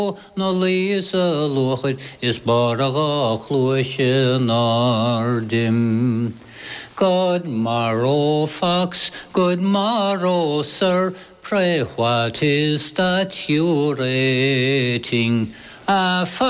no Lisa Lochid is Baraga Chluishin Ardim. Good morrow, fox, good morrow, sir. Pray, what is that you're eating?